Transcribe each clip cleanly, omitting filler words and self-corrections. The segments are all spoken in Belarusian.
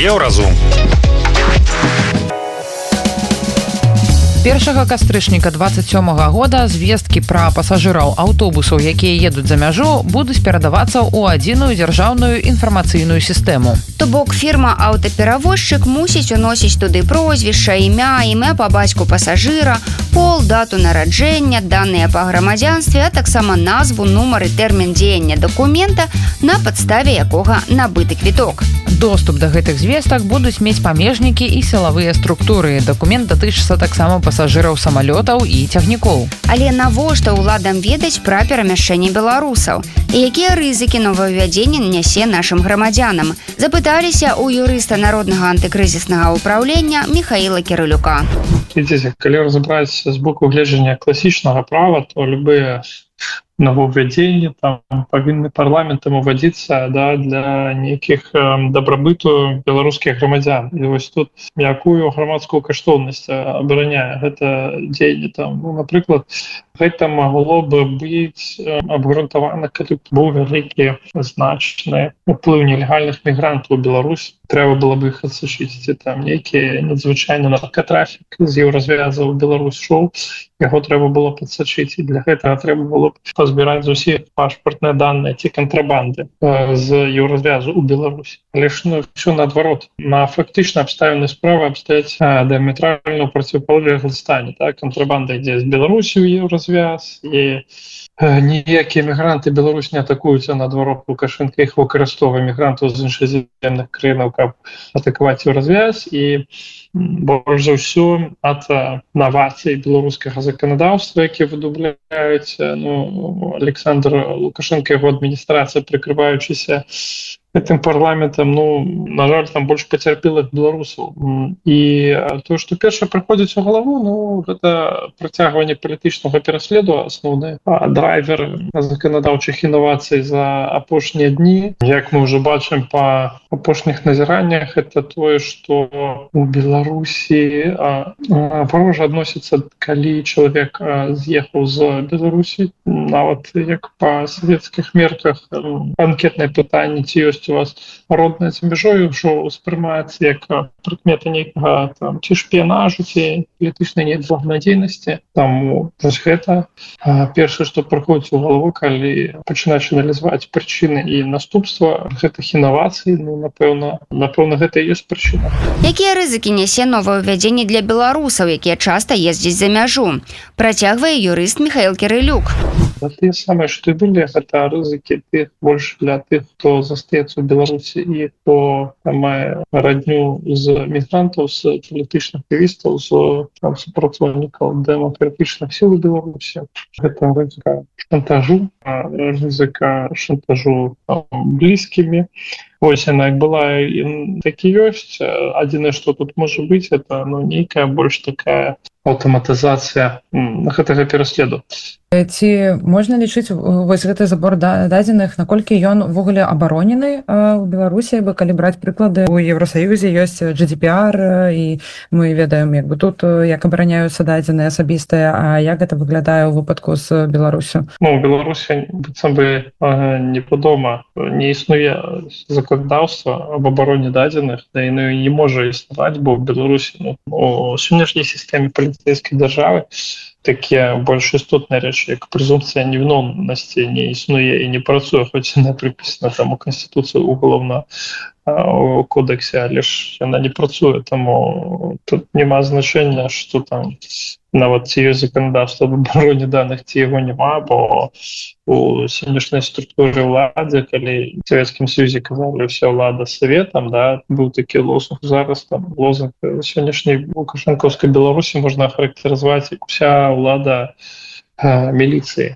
Еўразум. 1 кастрычніка 27 года звесткі пра пасажыраў аўтобусаў, якія едуць за мяжу, будуць перадавацца ў адзіную дзяржаўную інфармацыйную сістэму. То бок фірма аўтаперавозчык мусіць уносіць туды прозвішча, імя па бацьку пасажыра, пол, дату нараджэння, даныя па грамадзянстве, а таксама назву, нумар і тэрмін дзеяння дакумента, на падставе якога набыты квіток. Доступ да гэтых звестак будуць мець памежнікі і сілавыя структуры. Дакумент датычыцца таксама пасажыраў самалётаў і цягнікоў. Але навошта ўладам ведаць пра перамяшчэнне беларусаў? І якія рызыкі новаўвядзення нясе нашым грамадзянам? Запыталіся ў юрыста Народнага антыкрызіснага ўпраўлення Міхаіла Кірылюка. Видите, калі разабраць з боку гледжання класічнага права, то любыя нововвядзенні там павінны парламентам уводзіцца для нейкіх дабрабыту беларускіх грамадзян. І вось тут якую грамадскую каштоўнасць абараняе гэта дзеянне там. Напрыклад, гэта магло бы быць абгрунтавана, калі б быў вялікі значны уплыў нелегальных мігрантаў у Беларусь. Трэба было бы іх адсачыць, ці там нейкі надзвычайны наркотрафік з еўразвяза ў Беларусь шоў, яго трэба было падсачыць, і для гэтага трэба было б пазбіраць з усіх пашпартныя даныя ці кантрабанды з еўразвязу ў Беларусі. Але ж ўсё наадварот. На фактычна абставіны справы абстаяць дыаметральна ў проціпалежным стане. Кантрабанда ідзе з Беларусі ў еўразвяз, і ніякія мігранты Беларусь не атакуюць, а наадварот Лукашенко іх выкарыстоўвае мігрантаў з іншаземных краінаў, каб атакаваць еўразвяз. І больш за ўсё ад новацый беларускага заканадаўства, які выдумляюць Александр Лукашенко і яго адміністрацыя, прыкрываючыся гэтым парламентам, на жаль, там больш пацярпелых беларусаў. І тое, што першае прыходзіць у галаву, гэта працягванне палітычнага пераследу, асноўны драйвер заканадаўчых інавацый за апошнія дні. Як мы ўжо бачым па апошніх назіраннях, это тое, што у Беларусі варожа адносіцца, калі чалавек з'ехаў з Беларусі, нават як па савецкіх мерках анкетнае пытанне, ці ёсць у вас родная за мяжой, ўжо ўспрымаецца як прыкмета нейкага ці шпіянажу, ці палітычнай неблаганадзейнасці. Таму гэта першае, што прыходзіць у галаву, калі пачынаць аналізаваць прычыны і наступства гэтых інавацый, напэўна, гэта і ёсць прычына. Якія рызыкі нясе новаўвядзенне для беларусаў, якія часта ездзяць за мяжу? Працягвае юрыст Міхаіл Кірылюк. Тыя самыя, што і былі, гэта рызыкі больш для тых, хто застаецца у Беларусі і хто мае радню з мігрантаў, з палітычных актывістаў, з супрацоўнікаў дэмакратычных сіл у Беларусі. Гэта рызыка шантажу блізкімі. Вось яна як была, так і ёсць. Адзінае, што тут можа быць, это нейкая больш такая аўтаматызацыя гэтага пераследу. Ці можна лічыць вось гэты забор дадзеных, наколькі ён увогуле абаронены ў Беларусі, калі браць прыклады, у Еўрасаюзе ёсць GDPR, і мы ведаем, тут як абараняюцца дадзеныя асабістыя, а як гэта выглядае ў выпадку з Беларусю? У Беларусі быццам бы непадома не існуе заканадаўства аб абароне дадзеных, да яно не можа існаваць, бо ў Беларусі у сённяшняй сістэме паліцэйскай дзяржавы такія больш істотныя рэчы, як прэзумпцыя невіновнасці не існуе і не працуе, хоць яна прыпісана там у Канстытуцыі уголовна у кодексе, але ж яна не працуе, таму тут няма значэння, што там нават ці ёсць заканадаўства аб абароне даных, ці яго няма, бо у сённяшняй структуры ўлады, калі в Савецкім Союзе казалі ўся ўлада саветам, быў такі лозунг, зараз там лозунг сённяшняй лукашэнкаўскай Беларусі можна характарызаваць як уся ўлада міліцыі.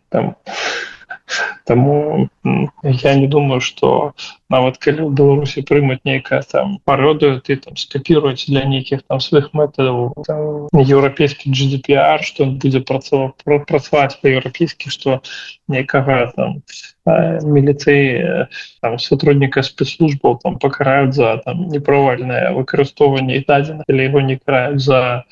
Таму я не думаю, што нават калі ў Беларусі прымуць нейкая там пародыю, ты там скапіруюць для нейкіх там сваіх мэтадаў еўрапейскі GDPR, што ён будзе працаваць па-еўрапейскі, што нейкага там міліцыі сотрудніка спецслужбаў там пакараюць за там неправільнае выкарыстоўванне дадзеных, или яго не караюць за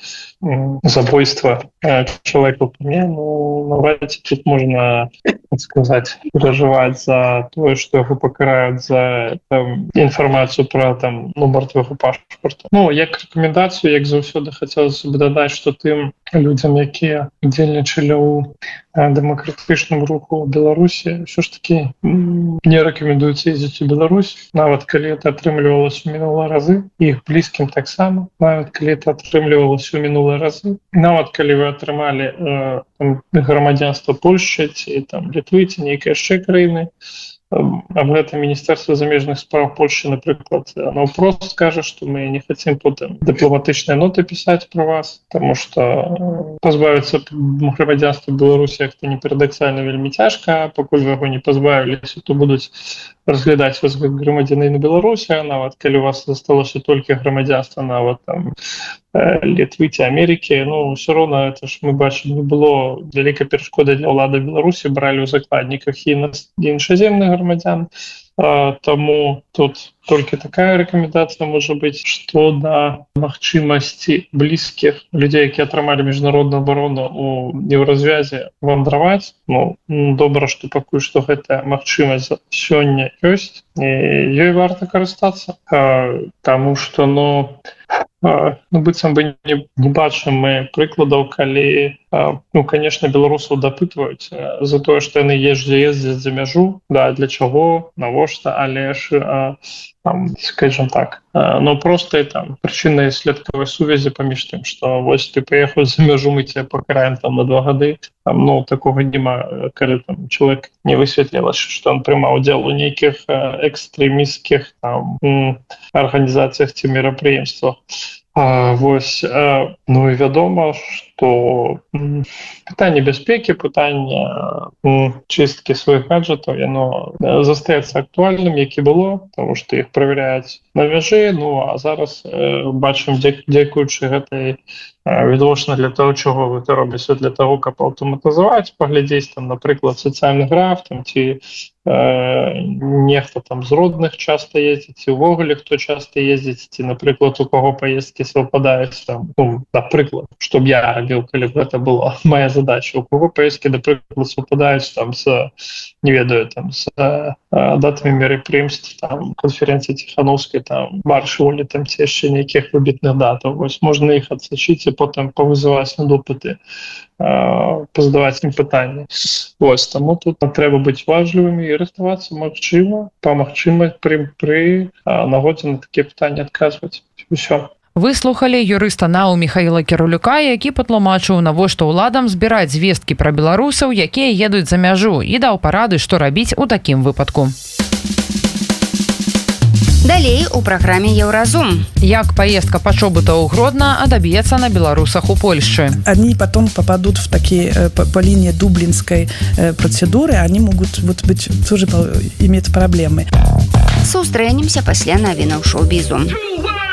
забойства чалавека. Навряд ці тут можна сказаць переживать за то, что его покарают за информацию про нумар твоего пашпорта. Ну, як рекомендацию, як заўсёды хотелось бы дадать, что тым людям, якія удзельнічалі ў дэмакратычным руху Беларусі, ўсё ж таки не рэкамендуецца ездзіць у Беларусь, нават калі это атрымлівалася ў мінулыя разы, іх блізкім таксама, нават калі это атрымлівалася ў мінулыя разы, нават калі вы атрымалі грамадзянства Польшчы ці Літвы ці нейкай яшчэ краіны. Об этом Министерство замежных справ Польши, например, оно просто скажет, что мы не хотим потом дипломатичные ноты писать про вас, потому что позбавиться громадянства Беларуси это не парадоксально вельми тяжко, а пока вы его не позбавились, то будут разглядать вас как громадянина Беларуси, а нават, коли у вас осталось только громадянство нават Литвы ці Америки, ну, все равно это ж мы бачим, не было великой перешкоды для влады Беларуси, брали у закладниках и іншаземных громадян, тому тут только такая рекомендация может быть, что до магчымасці близких людей, которые атрымалі міжнародную оборону у Еўразвязе, вандраваць, ну, добра, что пакуль што гэтая магчымасць сёння ёсць, і ёй варта карыстацца, тому что, быццам бы не бачым мы прыкладаў, калі, конечно, беларусаў дапытваюць за тое, што яны ездзяць за мяжу, да, для чаго, навошта, але ж скажем так, но просто и причинной и следковой сувязі паміж тым, что вось ты приехал за мяжу, мы тебя покараем на 2 гады, такого нема, калі человек не высветлілася, что он прымаў удзел у нейкіх экстремістскіх организациях ці мерапрыемствах. Вось, ну і вядома, што пытанне бяспекі, пытанне чысткі сваіх гаджетаў, яно застаецца актуальным, як і было, тому што іх правяряюць на мяжы, ну а зараз бачым, дзякуючы гэтай відавочна для того, чого гэта робіцца, для того, каб аўтаматызаваць, паглядзець напрыклад, сацыяльны граф, ці нехта з родных часта ездзіць, ці ўвогуле хто часта ездзіць, ці, напрыклад, у каго паездкі саўпадаюць, напрыклад, што б я рабіў, калі б гэта была моя задача, у каго паездкі, напрыклад, саўпадаюць з, не ведаю, з датамі мерапрыемств, канферэнцыі Ціхановскай, марш волі, ці яшчэ нейкіх выбітных датаў. Вось можна іх адсачыць і потым павызываць на допыты, пазадаваць ім пытанні. Вось, таму тут трэба быць важлівымі і рыхтавацца магчыма, па магчымасці пры нагодзе на такія пытанні адказваць. Усё. Вы слухалі юрыста НАУ Михаіла Кірулюка, які патлумачыў, навошта ўладам збіраць звесткі пра беларусаў, якія едуць за мяжу, і даў парады, што рабіць у такім выпадку. Далей у праграме Еўразум. Як поездка почобыта ў Гродно отобьется на белорусах у Польши. Они потом попадут в такие, по линии дублинской процедуры, они могут быть тоже иметь проблемы. Сустрэнемся пасля навінаў шоу-бізу.